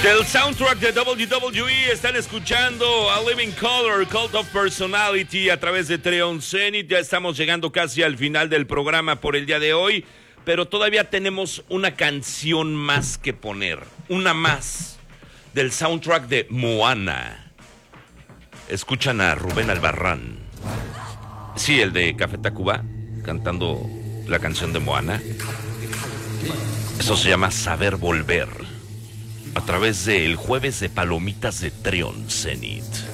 Del soundtrack de WWE están escuchando A Living Color, Cult of Personality a través de Treon Zenith. Ya estamos llegando casi al final del programa por el día de hoy, pero todavía tenemos una canción más que poner, una más del soundtrack de Moana. Escuchan a Rubén Albarrán, sí, el de Café Tacuba, cantando la canción de Moana. Eso se llama Saber Volver, a través del Jueves de Palomitas de Treon Zenith.